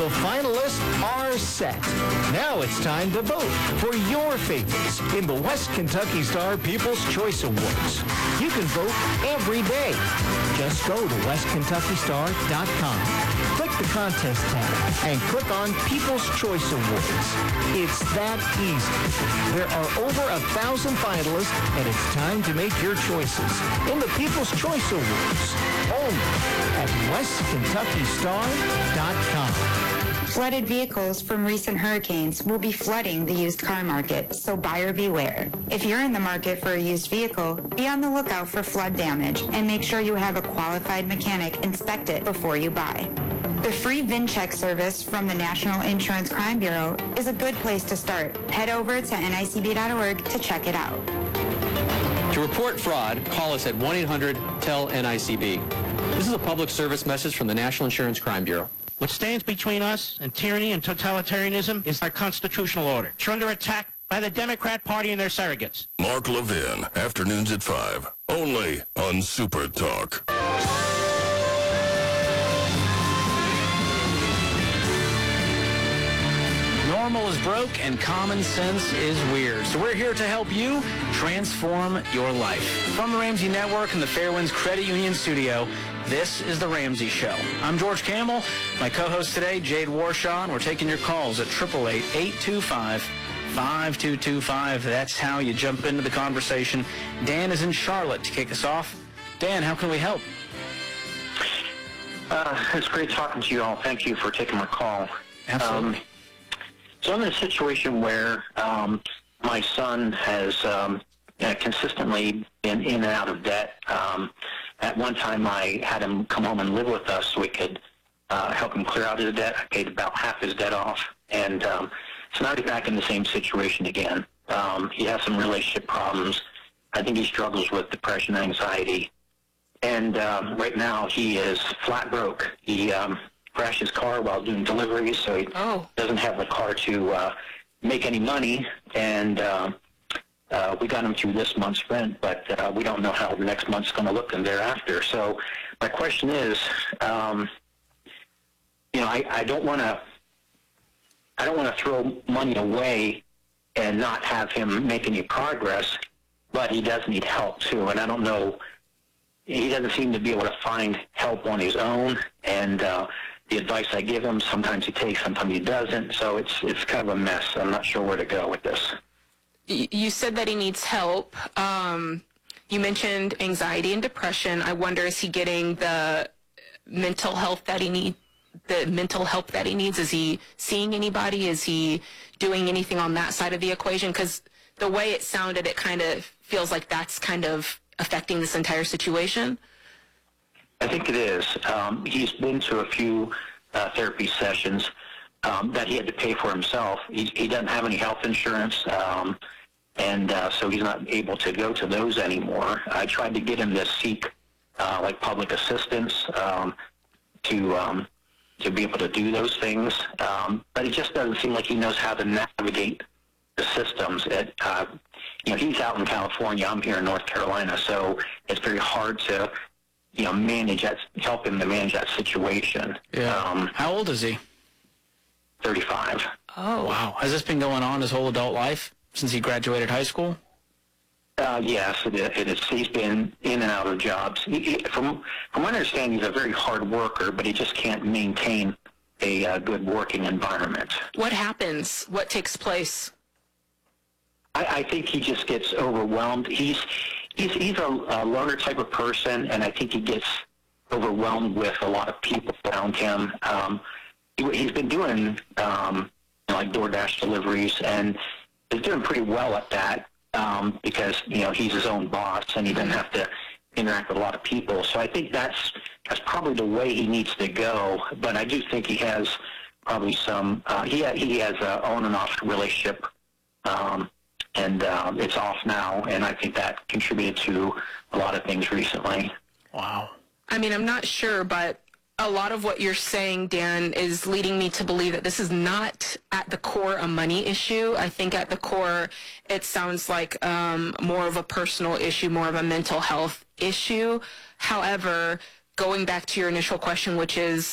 The finalists are set. Now it's time to vote for your favorites in the West Kentucky Star People's Choice Awards. You can vote every day. Just go to westkentuckystar.com, click the contest tab, and click on People's Choice Awards. It's that easy. There are over 1,000 finalists, and it's time to make your choices in the People's Choice Awards, only at westkentuckystar.com. Flooded vehicles from recent hurricanes will be flooding the used car market, so buyer beware. If you're in the market for a used vehicle, be on the lookout for flood damage and make sure you have a qualified mechanic inspect it before you buy. The free VIN check service from the National Insurance Crime Bureau is a good place to start. Head over to nicb.org to check it out. To report fraud, call us at 1-800-TEL-NICB. This is a public service message from the National Insurance Crime Bureau. What stands between us and tyranny and totalitarianism is our constitutional order. It's under attack by the Democrat Party and their surrogates. Mark Levin, afternoons at 5, only on Super Talk. Normal is broke and common sense is weird. So we're here to help you transform your life. From the Ramsey Network and the Fairwinds Credit Union studio, this is The Ramsey Show. I'm George Campbell. My co-host today, Jade Warshaw, and we're taking your calls at 888-825-5225. That's how you jump into the conversation. Dan is in Charlotte to kick us off. Dan, how can we help? It's great talking to you all. Thank you for taking my call. Absolutely. So I'm in a situation where my son has consistently been in and out of debt. At one time, I had him come home and live with us so we could help him clear out his debt. I paid about half his debt off. And so now he's back in the same situation again. He has some relationship problems. I think he struggles with depression, anxiety. And right now, he is flat broke. He crashed his car while doing deliveries, so he doesn't have the car to make any money. And we got him through this month's rent, but we don't know how the next month's going to look and thereafter. So my question is, I don't want to throw money away and not have him make any progress, but he does need help too. And I don't know, he doesn't seem to be able to find help on his own. And the advice I give him, sometimes he takes, sometimes he doesn't. So it's kind of a mess. I'm not sure where to go with this. You said that he needs help. You mentioned anxiety and depression. I wonder, is he getting the mental health that he needs? Is he seeing anybody? Is he doing anything on that side of the equation? Because the way it sounded, it kind of feels like that's kind of affecting this entire situation. I think it is. He's been to a few therapy sessions that he had to pay for himself. He doesn't have any health insurance, and so he's not able to go to those anymore. I tried to get him to seek like public assistance to be able to do those things, but it just doesn't seem like he knows how to navigate the systems. He's out in California. I'm here in North Carolina, so it's very hard to help him to manage that situation. Yeah. How old is he? 35. Oh, wow. Has this been going on his whole adult life since he graduated high school? Yes, it is. He's been in and out of jobs. From my understanding, he's a very hard worker, but he just can't maintain a good working environment. What happens? What takes place? I think he just gets overwhelmed. He's a loner type of person, and I think he gets overwhelmed with a lot of people around him. He's been doing like DoorDash deliveries, and he's doing pretty well at that because he's his own boss and he doesn't have to interact with a lot of people. So I think that's probably the way he needs to go. But I do think he has probably some. He has an on and off relationship. And it's off now, and I think that contributed to a lot of things recently. Wow. I mean, I'm not sure, but a lot of what you're saying, Dan, is leading me to believe that this is not at the core a money issue. I think at the core, it sounds like more of a personal issue, more of a mental health issue. However, going back to your initial question, which is,